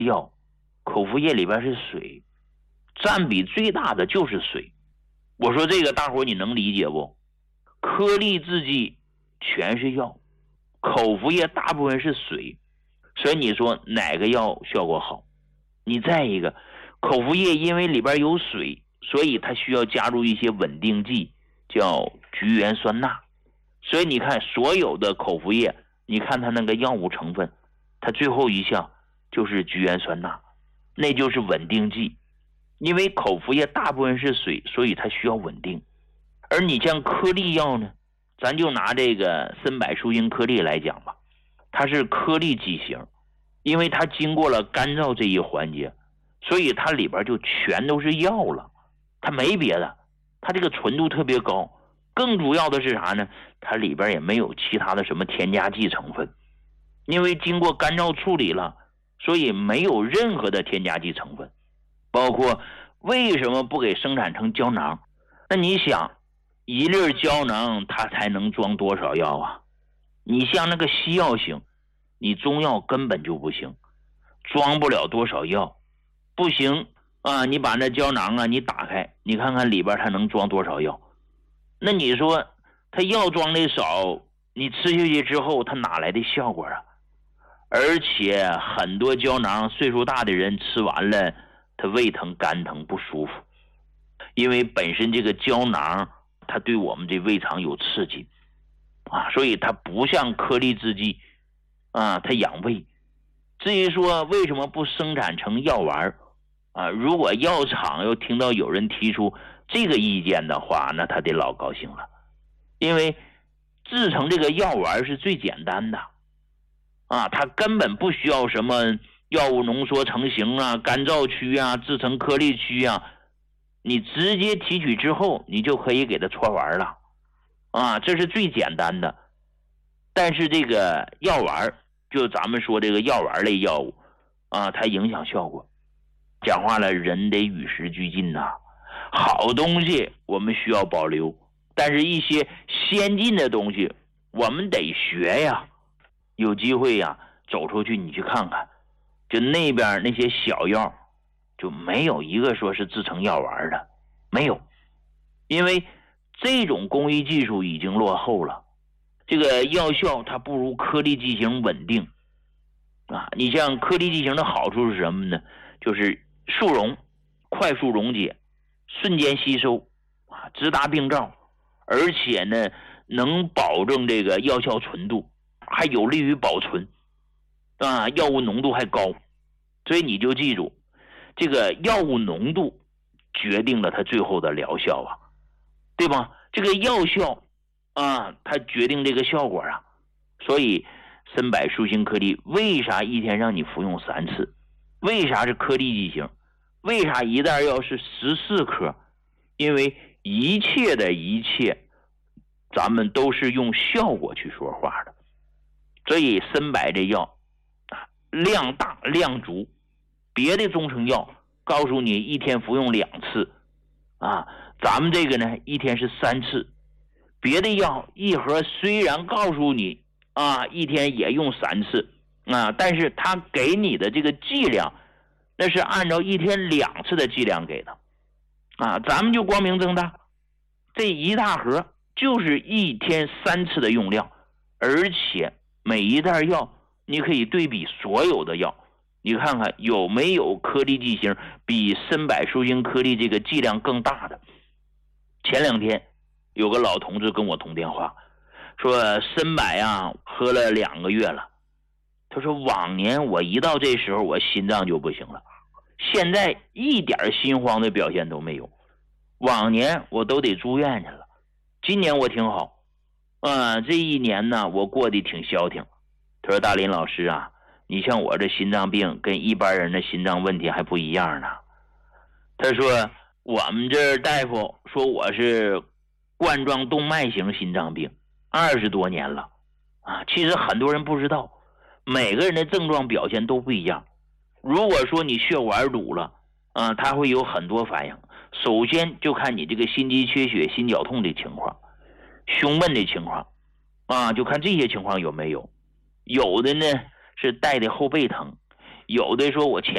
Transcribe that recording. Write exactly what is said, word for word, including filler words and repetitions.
药，口服液里边是水，占比最大的就是水。我说这个大伙你能理解不？颗粒制剂全是药，口服液大部分是水，所以你说哪个药效果好？你再一个，口服液因为里边有水，所以它需要加入一些稳定剂，叫菊元酸钠。所以你看所有的口服液，你看它那个药物成分，它最后一项就是菊元酸钠，那就是稳定剂。因为口服液大部分是水，所以它需要稳定。而你像颗粒药呢，咱就拿这个参柏舒心颗粒来讲吧，它是颗粒剂型，因为它经过了干燥这一环节，所以它里边就全都是药了，它没别的，它这个纯度特别高。更主要的是啥呢？它里边也没有其他的什么添加剂成分，因为经过干燥处理了，所以没有任何的添加剂成分。包括为什么不给生产成胶囊？那你想，一粒胶囊它才能装多少药啊？你像那个西药型，你中药根本就不行，装不了多少药，不行啊！你把那胶囊啊，你打开，你看看里边它能装多少药？那你说它药装的少，你吃下去之后它哪来的效果啊？而且很多胶囊岁数大的人吃完了，他胃疼肝疼不舒服，因为本身这个胶囊它对我们这胃肠有刺激啊，所以它不像颗粒制剂啊，它养胃。至于说为什么不生产成药丸啊，如果药厂又听到有人提出这个意见的话，那他得老高兴了，因为制成这个药丸是最简单的啊，它根本不需要什么药物浓缩成型啊、干燥区啊、制成颗粒区啊，你直接提取之后，你就可以给它搓丸了啊，这是最简单的。但是这个药丸，就咱们说这个药丸类药物啊，它影响效果。讲话了，人得与时俱进呐、啊。好东西我们需要保留，但是一些先进的东西我们得学呀。有机会呀，走出去你去看看，就那边那些小药，就没有一个说是制成药丸的，没有，因为这种工艺技术已经落后了，这个药效它不如颗粒剂型稳定啊。你像颗粒剂型的好处是什么呢？就是速溶，快速溶解，瞬间吸收啊，直达病灶，而且呢能保证这个药效纯度，还有利于保存啊，药物浓度还高。所以你就记住，这个药物浓度决定了它最后的疗效啊，对吧？这个药效啊，它决定这个效果啊。所以参柏舒心颗粒为啥一天让你服用三次？为啥是颗粒剂型？为啥一袋药是十四颗？因为一切的一切咱们都是用效果去说话的。所以参柏这药量大量足，别的中成药告诉你一天服用两次啊，咱们这个呢一天是三次。别的药一盒虽然告诉你啊一天也用三次啊，但是他给你的这个剂量那是按照一天两次的剂量给的啊，咱们就光明正大，这一大盒就是一天三次的用量，而且每一袋药你可以对比所有的药，你看看有没有颗粒剂型比参柏舒心颗粒这个剂量更大的。前两天有个老同志跟我通电话，说参柏啊喝了两个月了，他说往年我一到这时候我心脏就不行了，现在一点心慌的表现都没有，往年我都得住院去了，今年我挺好，嗯，这一年呢我过得挺消停。他说大林老师啊，你像我这心脏病跟一般人的心脏问题还不一样呢。他说我们这大夫说我是冠状动脉型心脏病，二十多年了啊。其实很多人不知道，每个人的症状表现都不一样。如果说你血管堵了啊，它会有很多反应。首先就看你这个心肌缺血、心绞痛的情况，胸闷的情况啊，就看这些情况有没有。有的呢是带的后背疼，有的说我前